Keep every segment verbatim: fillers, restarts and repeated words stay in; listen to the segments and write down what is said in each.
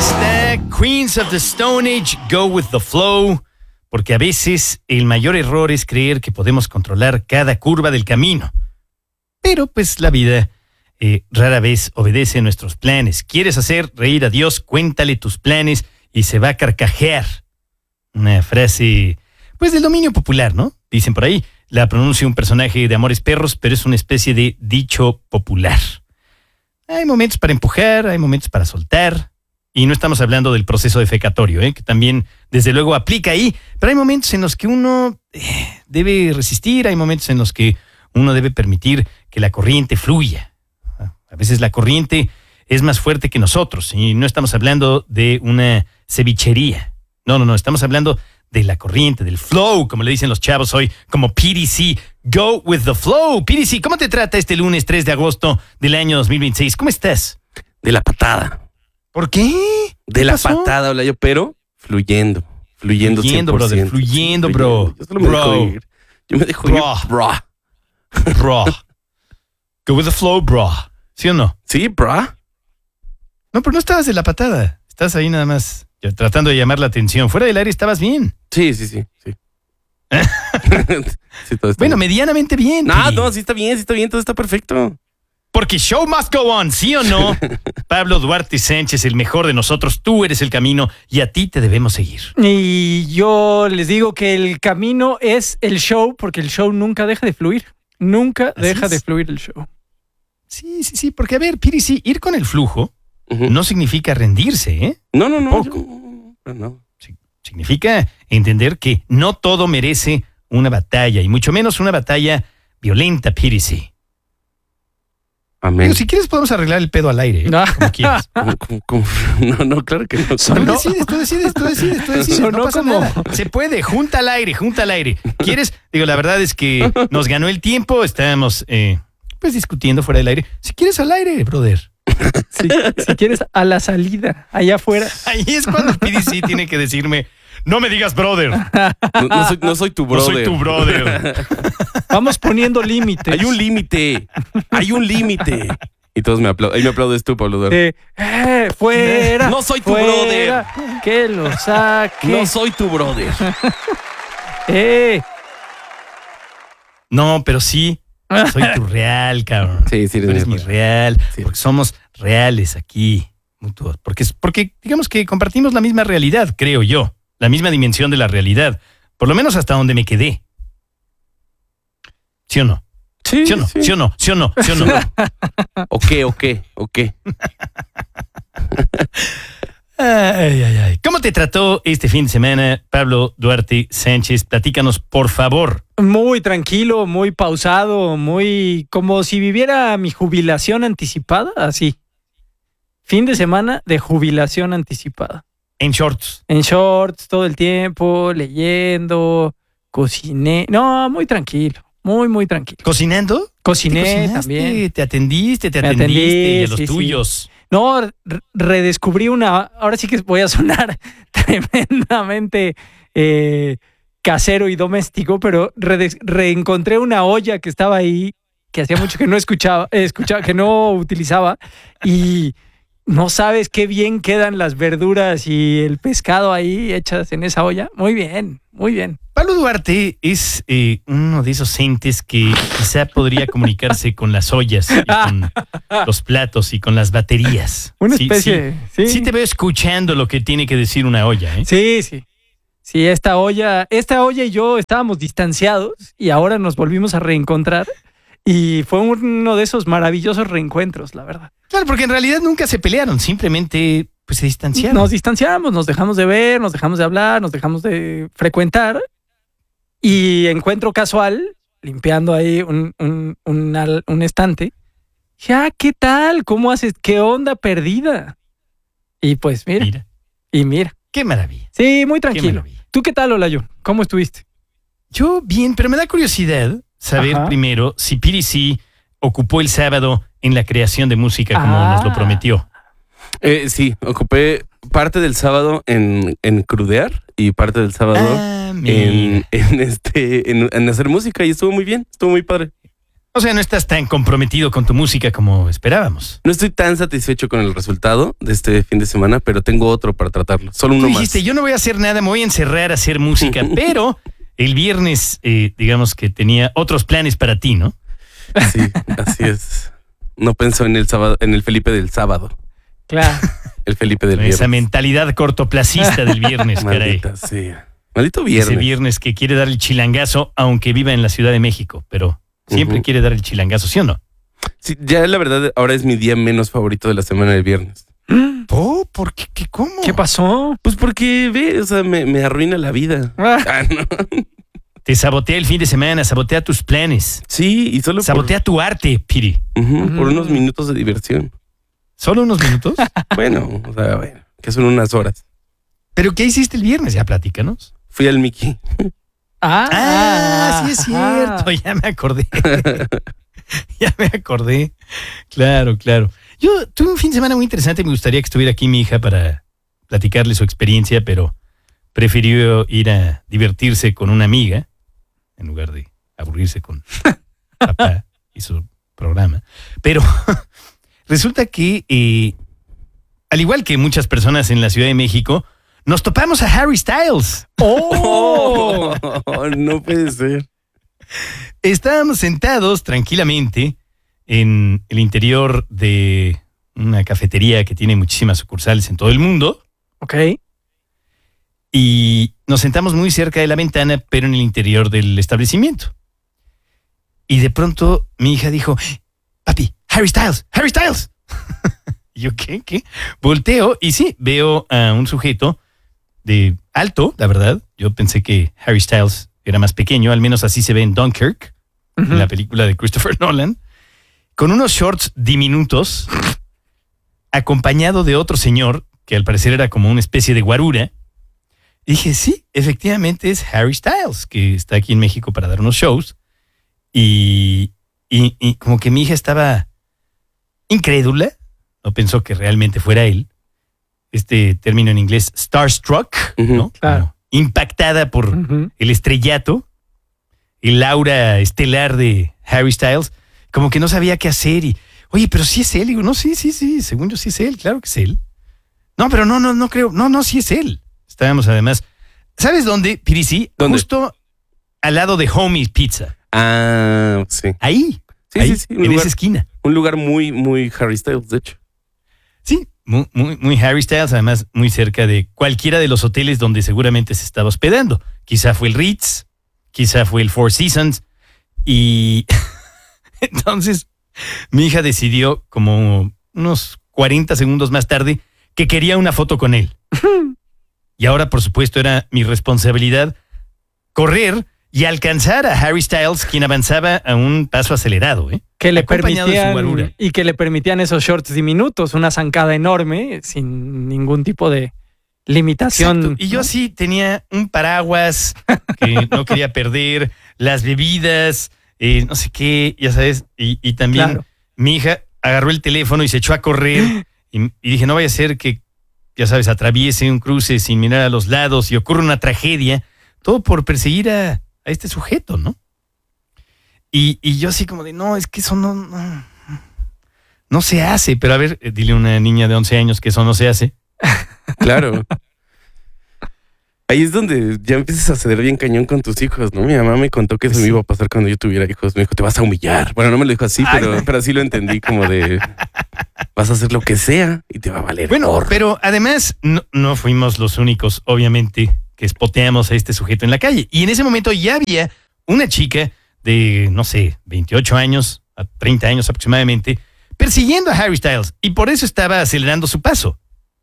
está Queens of the Stone Age, Go with the Flow, porque a veces el mayor error es creer que podemos controlar cada curva del camino. Pero pues la vida eh, rara vez obedece a nuestros planes. ¿Quieres hacer reír a Dios? Cuéntale tus planes y se va a carcajear. Una frase, pues del dominio popular, ¿no? Dicen por ahí, la pronuncia un personaje de Amores Perros, pero es una especie de dicho popular. Hay momentos para empujar, hay momentos para soltar. Y no estamos hablando del proceso defecatorio, ¿eh? Que también, desde luego, aplica ahí. Pero hay momentos en los que uno eh, debe resistir, hay momentos en los que uno debe permitir que la corriente fluya. A veces la corriente es más fuerte que nosotros. Y no estamos hablando de una cevichería. No, no, no. Estamos hablando de la corriente, del flow, como le dicen los chavos hoy, como P D C. Go with the flow. P D C, ¿cómo te trata este lunes tres de agosto del año dos mil veintiséis? ¿Cómo estás? De la patada. ¿Por qué? De ¿Qué la pasó? patada, habla yo, pero fluyendo. Fluyendo, Fluyendo, cien por ciento. brother, fluyendo, bro. Yo solo me Bro. dejo ir. Yo me dejo Bro. ir, bro. Bro. Go with the flow, bro. ¿Sí o no? Sí, bro. No, pero no estabas de la patada. Estás ahí nada más ya, tratando de llamar la atención. Fuera del aire estabas bien. Sí, sí, sí. sí. Sí, todo está Bueno, bien. medianamente bien. No, Piri. no, sí está bien, sí está bien, todo está perfecto. Porque show must go on, ¿sí o no? Pablo Duarte Sánchez, el mejor de nosotros. Tú eres el camino y a ti te debemos seguir. Y yo les digo que el camino es el show, porque el show nunca deja de fluir. Nunca Así deja es. de fluir el show. Sí, sí, sí. Porque, a ver, Piri, sí, ir con el flujo Ujú. no significa rendirse, ¿eh? No, no, no. Poco. yo- no, no. Sí, significa entender que no todo merece una batalla, y mucho menos una batalla violenta, Piri, sí. Amén. Digo, si quieres podemos arreglar el pedo al aire, ¿eh? No. Como quieras. ¿Cómo, cómo, cómo? No, no, claro que no. Tú Sonó- decides, tú decides, tú decides, tú decides. Sonó No pasa como- nada. Se puede, junta al aire, junta al aire. ¿Quieres? Digo, la verdad es que nos ganó el tiempo, estábamos eh, pues discutiendo fuera del aire. Si quieres al aire, brother. Si, si quieres, a la salida, allá afuera. Ahí es cuando P D C tiene que decirme, no me digas brother, No, no soy, no soy tu no brother. soy tu brother. Vamos poniendo límites. Hay un límite. Hay un límite. Y todos me aplauden. Ahí me aplaudes tú, Pablo Duarte. Eh, eh, fuera. No soy tu fuera, que lo saque. No soy tu brother. Eh, No, pero sí, soy tu real, cabrón. Sí, sí, Tú eres mi real, Sí. porque somos reales aquí, mutuos. Porque, es- porque digamos que compartimos la misma realidad, creo yo, la misma dimensión de la realidad, por lo menos hasta donde me quedé. ¿Sí o no? Sí, ¿Sí o no? ¿Sí o no? ¿Sí o no? ¿Sí o no? Ok, ok, ok. Ay, ay, ay. ¿Cómo te trató este fin de semana, Pablo Duarte Sánchez? Platícanos, por favor. muy tranquilo, muy pausado, muy como si viviera mi jubilación anticipada, así. Fin de semana de jubilación anticipada. En shorts. En shorts todo el tiempo, leyendo, cociné. No, muy tranquilo, muy, muy tranquilo. ¿Cocinando? ¿Te Cociné cocinaste? también. Te atendiste, te Me atendiste atendí, y a los sí, sí. tuyos. No, re- redescubrí una. Ahora sí que voy a sonar tremendamente eh, casero y doméstico, pero redes- reencontré una olla que estaba ahí, que hacía mucho que no escuchaba, eh, escuchaba, que no utilizaba, y no sabes qué bien quedan las verduras y el pescado ahí hechas en esa olla. Muy bien, muy bien. Pablo Duarte es eh, uno de esos entes que quizá podría comunicarse con las ollas y con los platos y con las baterías. Una Sí, especie. Sí, Sí, sí te veo escuchando lo que tiene que decir una olla, ¿eh? sí, sí. Sí, esta olla, esta olla y yo estábamos distanciados y ahora nos volvimos a reencontrar y fue uno de esos maravillosos reencuentros, la verdad. Claro, porque en realidad nunca se pelearon, simplemente pues se distanciaron. Nos distanciamos, nos dejamos de ver, nos dejamos de hablar, nos dejamos de frecuentar y encuentro casual, limpiando ahí un, un, un, al- un estante. Ya, ¿qué tal? ¿Cómo haces? ¿Qué onda perdida? Y pues mira, Mira, y mira. qué maravilla. Sí, muy Qué tranquilo. maravilla. ¿Tú qué tal, Olayo? ¿Cómo estuviste? Yo bien, pero me da curiosidad saber Ajá. primero si P D C ocupó el sábado en la creación de música como Ah. nos lo prometió. Eh, sí, ocupé parte del sábado en, en crudear y parte del sábado Ah, en, mira. en este en, en hacer música y estuvo muy bien, estuvo muy padre. O sea, no estás tan comprometido con tu música como esperábamos. No estoy tan satisfecho con el resultado de este fin de semana, pero tengo otro para tratarlo. Solo uno Tú más. dijiste, yo no voy a hacer nada, me voy a encerrar a hacer música, pero el viernes, eh, digamos que tenía otros planes para ti, ¿no? Sí, así es. No pensó en el sábado, en el Felipe del sábado. Claro. El Felipe del viernes. Esa mentalidad cortoplacista del viernes, caray. Maldita sea. Maldito viernes. Ese viernes que quiere dar el chilangazo, aunque viva en la Ciudad de México, pero siempre Ujú. quiere dar el chilangazo, ¿sí o no? Sí, ya la verdad, ahora es mi día menos favorito de la semana del viernes. Oh, ¿por qué? ¿Qué? ¿Cómo? ¿Qué pasó? Pues porque, ve, o sea, me, me arruina la vida. Ah, Ah, no. Te sabotea el fin de semana, sabotea tus planes, Sí, y solo por, sabotea tu arte, Piri. Ujú, por Mm. unos minutos de diversión. ¿Solo unos minutos? Bueno, o sea, bueno, que son unas horas. ¿Pero qué hiciste el viernes? Ya platícanos. Fui al Mickey. ah, Ah, sí es cierto, ya me acordé. Ya me acordé. Claro, claro. Yo tuve un fin de semana muy interesante, me gustaría que estuviera aquí mi hija para platicarle su experiencia, pero prefirió ir a divertirse con una amiga en lugar de aburrirse con papá y su programa. Pero resulta que, eh, al igual que muchas personas en la Ciudad de México, nos topamos a Harry Styles. ¡Oh! Oh, no puede ser. Estábamos sentados tranquilamente en el interior de una cafetería que tiene muchísimas sucursales en todo el mundo Ok. y nos sentamos muy cerca de la ventana, pero en el interior del establecimiento. Y de pronto mi hija dijo, papi, Harry Styles, Harry Styles. Y yo, ¿qué? ¿Qué? Volteo y sí, veo a un sujeto de alto, la verdad. Yo pensé que Harry Styles era más pequeño, al menos así se ve en Dunkirk, Ujú. en la película de Christopher Nolan, con unos shorts diminutos, acompañado de otro señor, que al parecer era como una especie de guarura. Y dije, sí, efectivamente es Harry Styles, que está aquí en México para dar unos shows. Y, y, y como que mi hija estaba incrédula, no pensó que realmente fuera él. Este término en inglés, starstruck, Ujú, ¿no? claro. Como impactada por Ujú. el estrellato, el aura estelar de Harry Styles, como que no sabía qué hacer y, oye, pero sí es él. Y digo, no, sí, sí, sí, según yo sí es él, claro que es él. No, pero no, no, no creo, no, no, sí es él. Estábamos además, ¿sabes dónde, Pirisi? ¿Dónde? Justo al lado de Homie's Pizza. Ah, sí. Ahí, Sí, ahí, sí, sí. Un en lugar, esa esquina. un lugar muy, muy Harry Styles, de hecho. Sí, muy, muy, muy Harry Styles, además muy cerca de cualquiera de los hoteles donde seguramente se estaba hospedando. Quizá fue el Ritz, quizá fue el Four Seasons. Y entonces mi hija decidió como unos cuarenta segundos más tarde que quería una foto con él. Y ahora, por supuesto, era mi responsabilidad correr y alcanzar a Harry Styles, quien avanzaba a un paso acelerado, ¿eh? Que le Acompañado de su permitían guarura. y que le permitían esos shorts diminutos, una zancada enorme sin ningún tipo de limitación. Exacto. Y yo ¿no? sí tenía un paraguas que no quería perder, las bebidas, eh, no sé qué, ya sabes. Y, y también Claro. mi hija agarró el teléfono y se echó a correr. Y, y dije, no vaya a ser que, ya sabes, atraviese un cruce sin mirar a los lados y ocurra una tragedia. Todo por perseguir a, a este sujeto, ¿no? Y, y yo así como de, no, es que eso no, no, no se hace. Pero a ver, eh, dile a una niña de once años que eso no se hace. Claro. Ahí es donde ya empiezas a ceder bien cañón con tus hijos, ¿no? Mi mamá me contó que eso me iba a pasar cuando yo tuviera hijos. Me dijo, te vas a humillar. Bueno, no me lo dijo así, Ay, pero, no. pero así lo entendí como de vas a hacer lo que sea y te va a valer. Bueno, gorro. pero además no, no fuimos los únicos, obviamente, que espoteamos a este sujeto en la calle. Y en ese momento ya había una chica de, no sé, veintiocho años, a treinta años aproximadamente, persiguiendo a Harry Styles. Y por eso estaba acelerando su paso.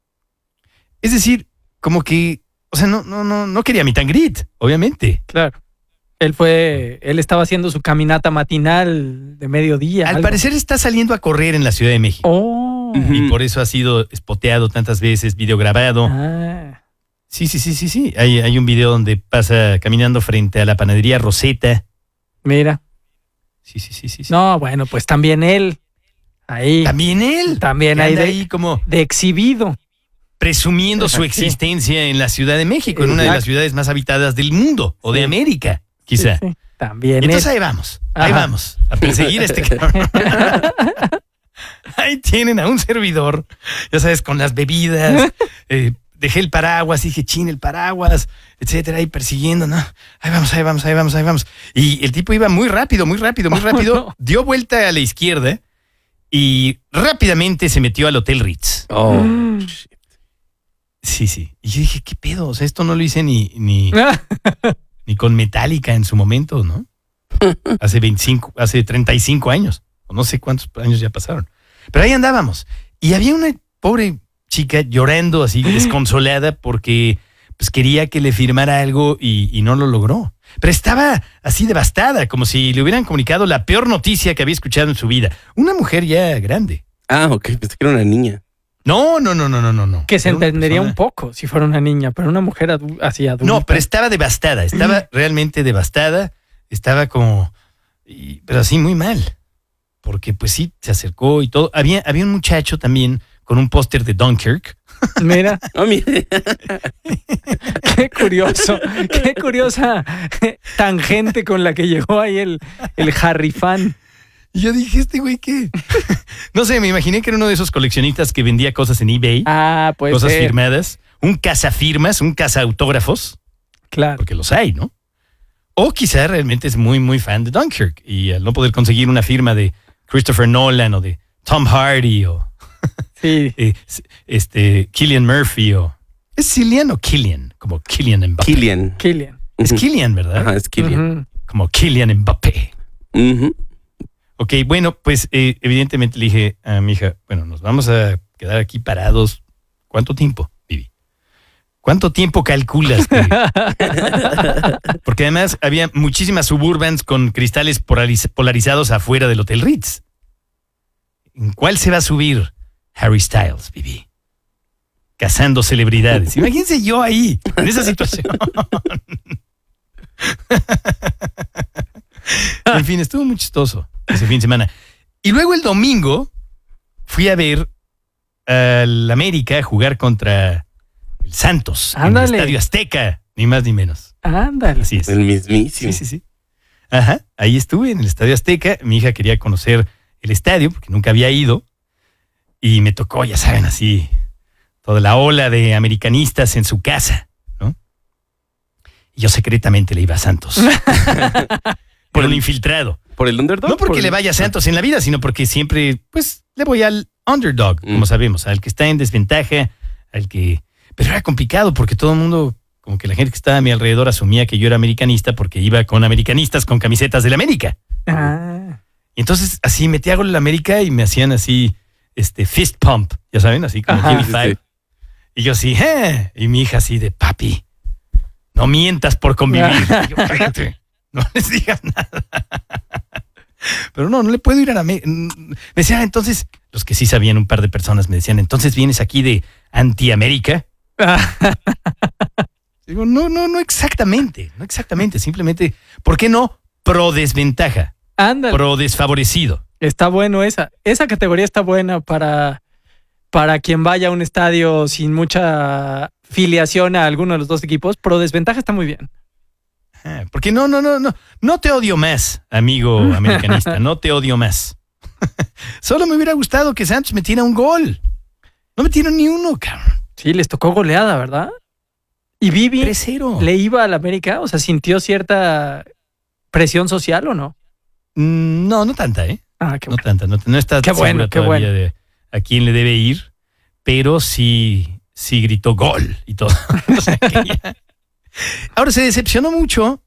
Es decir, como que, o sea, no, no, no, no quería meet and greet, obviamente. Claro. Él fue, él estaba haciendo su caminata matinal de mediodía. Al algo. parecer está saliendo a correr en la Ciudad de México. Oh. Ujú. Y por eso ha sido espoteado tantas veces, videograbado. Ah. Sí, sí, sí, sí, sí. Hay, hay un video donde pasa caminando frente a la panadería Rosetta. Mira. Sí, sí, sí, sí. sí. No, bueno, pues también él. Ahí. También él. También que ahí anda de, ahí como de exhibido. presumiendo su Sí. existencia en la Ciudad de México, en una de Exacto. las ciudades más habitadas del mundo o de Sí. América, quizá. Sí, sí. También. Y entonces es- ahí vamos, ahí Ajá. vamos, a perseguir a este cabrón. Ahí tienen a un servidor, ya sabes, con las bebidas. eh, dejé el paraguas, dije, chin, el paraguas, etcétera, ahí persiguiendo, ¿no? Ahí vamos, ahí vamos, ahí vamos, ahí vamos. Y el tipo iba muy rápido, muy rápido, muy rápido. no. Dio vuelta a la izquierda y rápidamente se metió al Hotel Ritz. Oh, Mm. shit. Sí, sí. Y yo dije, ¿qué pedo? O sea, esto no lo hice ni, ni, ni con Metallica en su momento, ¿no? Hace veinticinco, hace treinta y cinco años. O no sé cuántos años ya pasaron. Pero ahí andábamos. Y había una pobre chica llorando así, desconsolada, porque pues quería que le firmara algo y, y no lo logró. Pero estaba así devastada, como si le hubieran comunicado la peor noticia que había escuchado en su vida. Una mujer ya grande. Ah, ok, pensé que era una niña. No, no, no, no, no, no, no. Que se Era una entendería persona- un poco si fuera una niña, pero una mujer adu- así adulta. No, pero estaba devastada, estaba realmente devastada, estaba como, y- pero así muy mal, porque pues sí, se acercó y todo. Había, había un muchacho también con un póster de Dunkirk. Mira, Oh, mire. qué curioso, qué curiosa tangente con la que llegó ahí el, el Harry fan. Y yo dije, ¿este güey qué? No sé, me imaginé que era uno de esos coleccionistas que vendía cosas en eBay, Ah, pues cosas firmadas, un cazafirmas, un cazaautógrafos, claro. porque los hay, ¿no? O quizá realmente es muy, muy fan de Dunkirk y al no poder conseguir una firma de Christopher Nolan o de Tom Hardy o Sí, eh, este Cillian Murphy o... ¿Es Cillian o Killian? Como Killian Mbappé. Killian. Killian. Es Ujú. Killian, ¿verdad? Ajá, es Killian. Ujú. Como Killian Mbappé. Ujú. Ok, bueno, pues eh, evidentemente le dije a mi hija, bueno, nos vamos a quedar aquí parados. ¿Cuánto tiempo, Vivi? ¿Cuánto tiempo calculas? que- Porque además había muchísimas suburbans con cristales polariz- polarizados afuera del Hotel Ritz. ¿En cuál se va a subir Harry Styles, Vivi? Cazando celebridades. Imagínense yo ahí, en esa situación. En fin, estuvo muy chistoso ese fin de semana. Y luego el domingo fui a ver al América jugar contra el Santos en Ándale. el Estadio Azteca, ni más ni menos. Ándale. Así es. El mismísimo. Sí, sí, sí. Ajá, ahí estuve en el Estadio Azteca. Mi hija quería conocer el estadio porque nunca había ido. Y me tocó, ya saben, así, toda la ola de americanistas en su casa, ¿no? Y yo secretamente le iba a Santos. Por un infiltrado. ¿Por el underdog? No porque Por le el- vaya a Santos en la vida, sino porque siempre, pues, le voy al underdog, Mm. como sabemos, al que está en desventaja, al que... Pero era complicado porque todo el mundo, como que la gente que estaba a mi alrededor asumía que yo era americanista porque iba con americanistas con camisetas del América. Ah, Y entonces así metía gol en la América y me hacían así, este, fist pump, ya saben, así como Ajá. Jimmy Sí, Five. sí. Y yo así, ¡eh! Y mi hija así de, papi, no mientas por convivir. Y yo, cállate, no les digas nada. Pero no, no le puedo ir a la... Me, me decían entonces, los que sí sabían, un par de personas me decían, entonces vienes aquí de anti-América. Digo, no, no, no exactamente, no exactamente, simplemente, ¿por qué no pro desventaja, ándale. pro desfavorecido? Está bueno esa. Esa categoría está buena para, para quien vaya a un estadio sin mucha filiación a alguno de los dos equipos. Pro desventaja está muy bien. Ah, porque no, no, no, no, no te odio más, amigo americanista, no te odio más. Solo me hubiera gustado que Santos metiera un gol. No metieron ni uno, cabrón. Sí, les tocó goleada, ¿verdad? Y Vivi tres cero. le iba al América, o sea, sintió cierta presión social o no. Mm, No, no tanta, ¿eh? Ah, qué No bueno. tanta, no, no está Qué segura bueno, qué todavía bueno. de a quién le debe ir, pero sí, sí gritó gol y todo. O sea que ya- Ahora se decepcionó mucho